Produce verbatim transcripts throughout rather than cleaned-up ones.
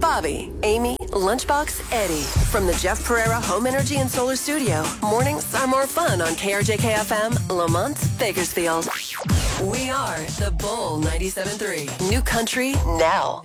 Bobby, Amy, Lunchbox, Eddie. From the Jeff Pereira Home Energy and Solar Studio. Mornings are more fun on K R J K F M, Lamont, Bakersfield. We are the Bull ninety-seven point three. New country now.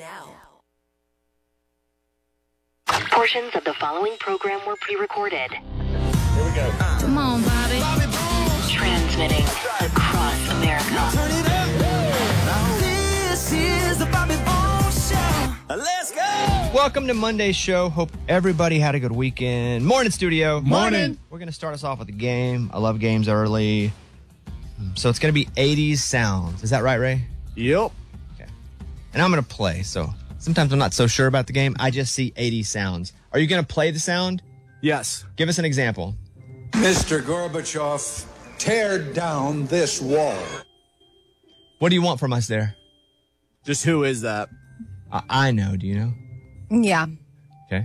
Portions of the following program were pre-recorded. Here we go. Come on, Bobby. Transmitting across America. Turn it up. This is the Bobby Bones Show. Let's go. Welcome to Monday's show. Hope everybody had a good weekend. Morning, studio. Morning. We're going to start us off with a game. I love games early. So it's going to be eighties sounds. Is that right, Ray? Yep. Okay. And I'm going to play. So sometimes I'm not so sure about the game. I just see eighties sounds. Are you going to play the sound? Yes. Give us an example. Mister Gorbachev, tear down this wall. What do you want from us there? Just who is that? I, I know. Do you know? Yeah. Okay.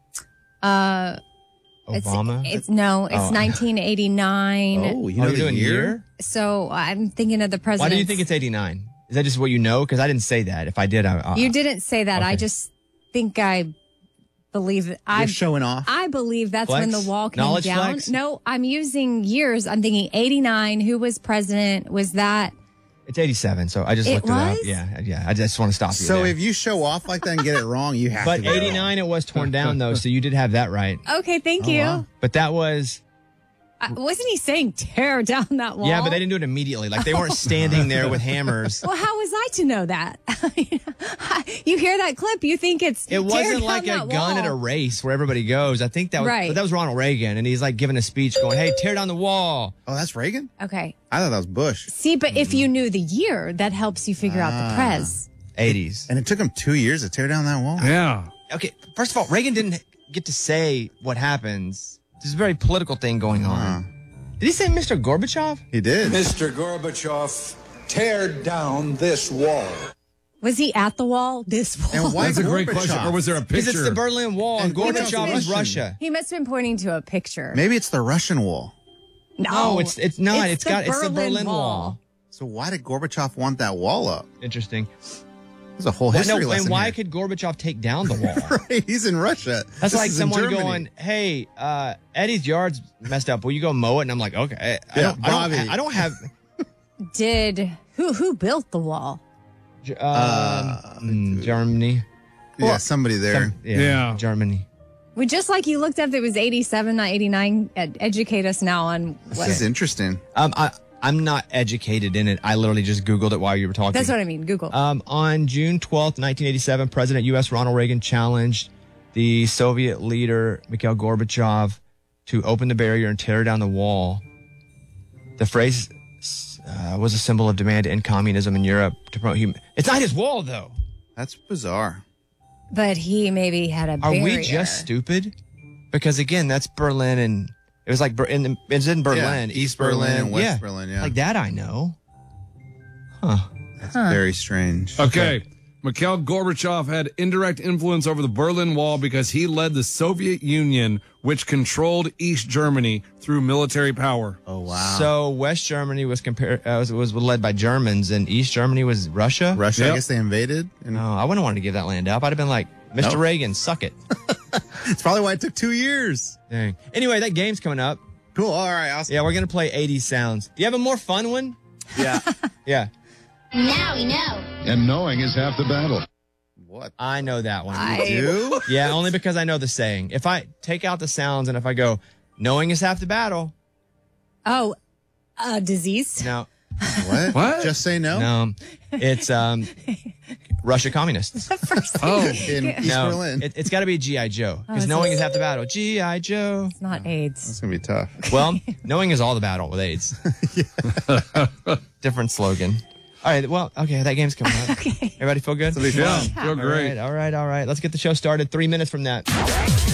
Uh, Obama? It's, it's no, it's Oh. nineteen eighty-nine. Oh, you Oh, know you're the doing year? So I'm thinking of the Why president. do you think it's eighty-nine? Is that just what you know? Because I didn't say that. If I did, I... I You didn't say that. I Okay. just think I believe I You're showing off. I believe that's Flex? when the wall came Knowledge down. flex? No, I'm using years. I'm thinking eighty-nine. Who was president? Was that? It's eighty-seven, so I just It looked it up. was? Yeah, yeah. I just want to stop you So there. if you show off like that and get it wrong, you have But to. go. eighty-nine, it was torn down, though, so you did have that right. Okay, thank Oh, you. wow. But that was... Uh, wasn't he saying tear down that wall? Yeah, but they didn't do it immediately. Like, they weren't standing there with hammers. Well, how was I to know that? You hear that clip, you think it's It tear wasn't down like a that gun at a wall. race where everybody goes. I think that was Right. but that was Ronald Reagan, and he's like giving a speech going, hey, tear down the wall. Oh, that's Reagan? Okay. I thought that was Bush. See, but if you knew the year, that helps you figure out the prez. eighties. And it took him two years to tear down that wall? Yeah. Okay, first of all, Reagan didn't get to say what happens. There's a very political thing going on. Did he say Mister Gorbachev? He did. Mister Gorbachev, tear down this wall. Was he at the wall? This wall. And why That's a great Gorbachev? question. Or was there a Because picture? it's the Berlin Wall, and And Gorbachev Gorbachev was Russian. Russia. He must have been pointing to a picture. Maybe it's the Russian wall. No, it's it's not. It's it's the got it's the Berlin Berlin Wall. Wall. So why did Gorbachev want that wall up? Interesting. There's a whole Why- history no, lesson and why here. could Gorbachev take down the wall? Right, he's in Russia. That's This like is in someone Germany. going, "Hey, uh, Eddie's yard's messed up. Will you go mow it?" And I'm like, "Okay." I Yeah, don't, I don't, Bobby. I don't have. Did who who built the wall? Um, mm, Germany. Yeah, somebody there. Some- yeah, Yeah. Germany. We just like you looked up. It was eighty-seven, not eighty-nine. Ed- educate us now on This what. is interesting. Um, I I'm not educated in it. I literally just Googled it while you were talking. That's what I mean. Google. Um, on June twelfth, nineteen eighty-seven, President U S Ronald Reagan challenged the Soviet leader Mikhail Gorbachev to open the barrier and tear down the wall. The phrase uh, was a symbol of demand to end communism in Europe to promote human. It's not his wall, though. That's bizarre. but he maybe had a Are barrier. we just stupid? Because again, that's Berlin, and it was like Ber- in the, it's in Berlin, Yeah, East Berlin, and West yeah. Berlin, yeah. Like that, I know. Huh? That's very strange. Okay. Mikhail Gorbachev had indirect influence over the Berlin Wall because he led the Soviet Union, which controlled East Germany through military power. Oh, wow. So West Germany was compared uh, was, was led by Germans, and East Germany was Russia. Russia, I Yep. guess they invaded. And No, I wouldn't want to give that land up. I'd have been like, Mister Nope. Reagan, suck it. It's probably why it took two years. Dang. Anyway, that game's coming up. Cool. All right. I'll Yeah, we're gonna play eighties sounds. Do you have a more fun one? Yeah. Yeah, Now we know. And knowing is half the battle. What? I know that one. I- You? Yeah, only because I know the saying. If I take out the sounds and if I go, knowing is half the battle. Oh, a disease. No, What? What? Just say no? no, it's um, Russia communists. Oh, In East no, Berlin. it, it's got to be G I Joe because it's knowing a- is half the battle. G I Joe. It's not AIDS. It's going to be tough. Well, knowing is all the battle with AIDS. Different slogan. All right. Well, okay. That game's coming up. Okay. Everybody feel good? It'll be yeah, fun. feel All great. right. All right. All right. Let's get the show started. Three minutes from that.